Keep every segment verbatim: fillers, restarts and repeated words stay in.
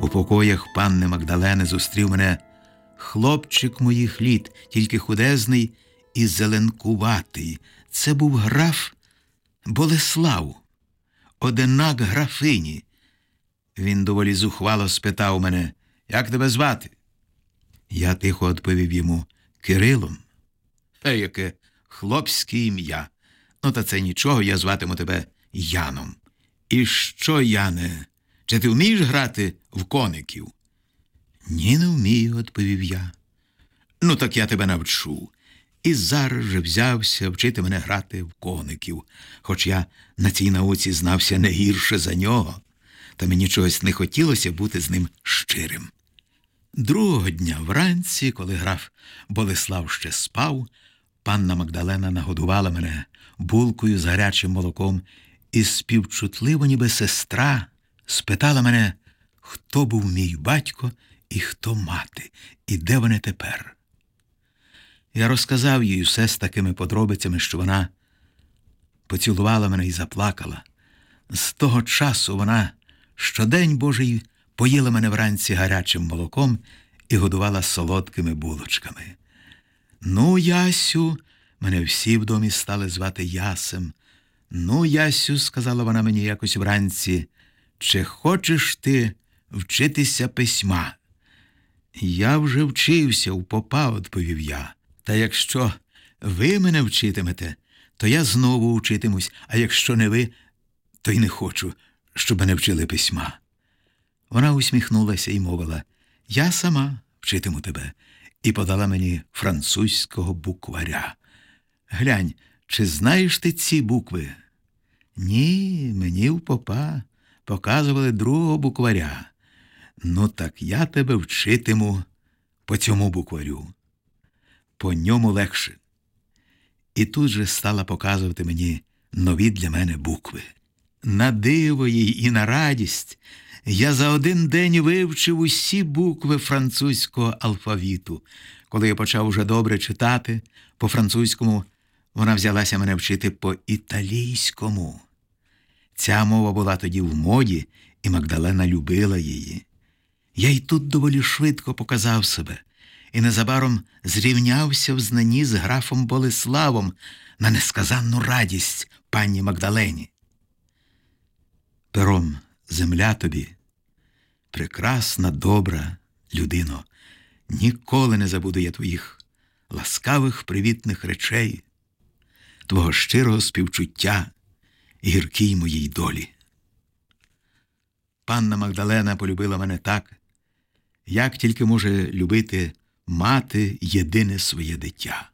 У покоях панни Магдалени зустрів мене хлопчик моїх літ, тільки худезний і зеленкуватий. Це був граф Болеслав, одинак графині. Він доволі зухвало спитав мене: «Як тебе звати?» Я тихо відповів йому: «Кирилом». «Е, яке хлопське ім'я! Ну, та це нічого, я зватиму тебе Яном». «І що, Яне, чи ти вмієш грати в коників?» «Ні, не вмію», – відповів я. «Ну, так я тебе навчу». І зараз же взявся вчити мене грати в коників, хоч я на цій науці знався не гірше за нього, та мені чогось не хотілося бути з ним щирим. Другого дня вранці, коли граф Болеслав ще спав, панна Магдалена нагодувала мене булкою з гарячим молоком і співчутливо, ніби сестра, спитала мене, хто був мій батько і хто мати, і де вони тепер. Я розказав їй усе з такими подробицями, що вона поцілувала мене і заплакала. З того часу вона щодень Божий поїла мене вранці гарячим молоком і годувала солодкими булочками. «Ну, Ясю», мене всі в домі стали звати Ясем. «Ну, Ясю», – сказала вона мені якось вранці, – «чи хочеш ти вчитися письма?» «Я вже вчився у попа», – відповів я. «Та якщо ви мене вчитимете, то я знову вчитимусь, а якщо не ви, то й не хочу, щоб мене вчили письма». Вона усміхнулася і мовила: «Я сама вчитиму тебе», і подала мені французького букваря. «Глянь, чи знаєш ти ці букви?» «Ні, мені в попа показували другого букваря». «Ну так я тебе вчитиму по цьому букварю. По ньому легше». І тут же стала показувати мені нові для мене букви. На диво їй і на радість я за один день вивчив усі букви французького алфавіту. Коли я почав уже добре читати по-французькому, вона взялася мене вчити по-італійському. Ця мова була тоді в моді, і Магдалена любила її. Я й тут доволі швидко показав себе, і незабаром зрівнявся в знанні з графом Болеславом на несказанну радість пані Магдалені. «Пером, земля тобі, прекрасна, добра людино, ніколи не забуду я твоїх ласкавих, привітних речей, твого щирого співчуття гіркій моїй долі». Панна Магдалена полюбила мене так, як тільки може любити мати єдине своє дитя.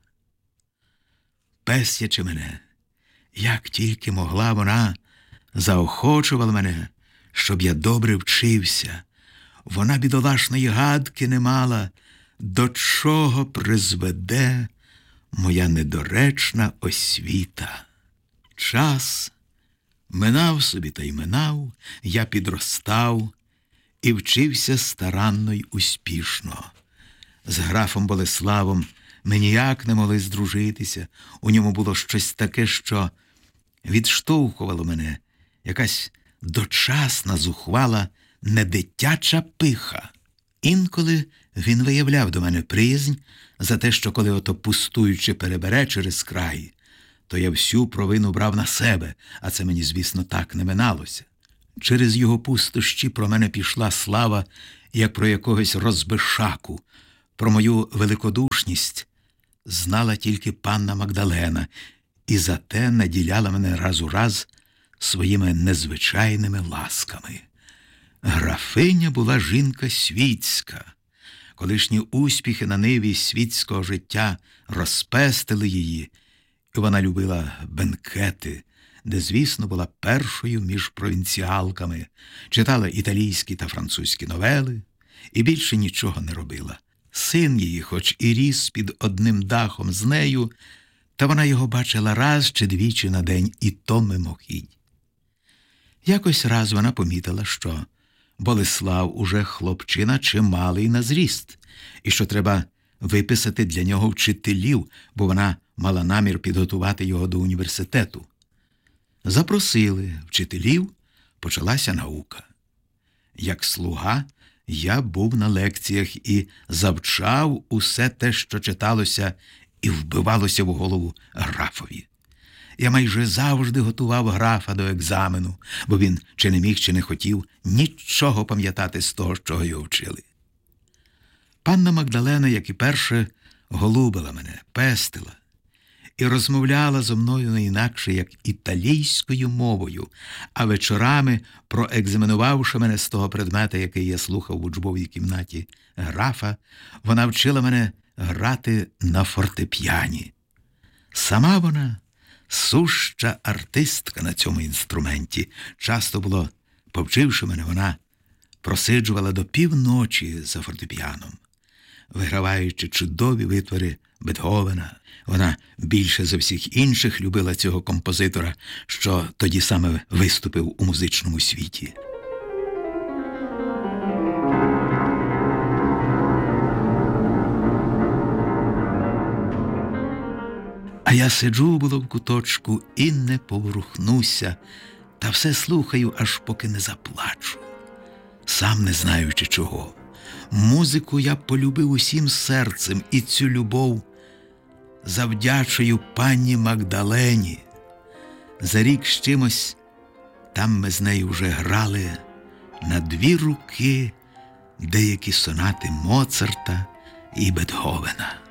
Песячи мене, як тільки могла, вона заохочувала мене, щоб я добре вчився. Вона бідолашної гадки не мала, до чого призведе моя недоречна освіта. Час минав собі та й минав, я підростав і вчився старанно й успішно. З графом Болеславом ми ніяк не могли здружитися. У ньому було щось таке, що відштовхувало мене, якась дочасна, зухвала, недитяча пиха. Інколи він виявляв до мене приязнь за те, що коли ото пустуючи перебере через край, то я всю провину брав на себе, а це мені, звісно, так не миналося. Через його пустощі про мене пішла слава, як про якогось розбишаку. Про мою великодушність знала тільки панна Магдалена, і за те наділяла мене раз у раз своїми незвичайними ласками. Графиня була жінка світська. Колишні успіхи на ниві світського життя розпестили її, і вона любила бенкети, де, звісно, була першою між провінціалками, читала італійські та французькі новели і більше нічого не робила. Син її, хоч і ріс під одним дахом з нею, та вона його бачила раз чи двічі на день, і то мимохідь. Якось раз вона помітила, що Болеслав уже хлопчина чималий на зріст, і що треба виписати для нього вчителів, бо вона мала намір підготувати його до університету. Запросили вчителів, почалася наука. Як слуга Я був на лекціях і завчав усе те, що читалося і вбивалося в голову графові. Я майже завжди готував графа до екзамену, бо він чи не міг, чи не хотів нічого пам'ятати з того, що його вчили. Панна Магдалена, як і перше, голубила мене, пестила і розмовляла зо мною не інакше, як італійською мовою, а вечорами, проекзаменувавши мене з того предмета, який я слухав в учбовій кімнаті графа, вона вчила мене грати на фортепіані. Сама вона суща артистка на цьому інструменті. Часто було, повчивши мене, вона просиджувала до півночі за фортепіаном, виграваючи чудові витвори Бетговена. Вона більше за всіх інших любила цього композитора, що тоді саме виступив у музичному світі. А я сиджу було в куточку і не поворухнуся, та все слухаю, аж поки не заплачу, сам не знаючи чого. Музику я полюбив усім серцем, і цю любов завдячую пані Магдалені. За рік з чимось там ми з нею вже грали на дві руки деякі сонати Моцарта і Бетговена.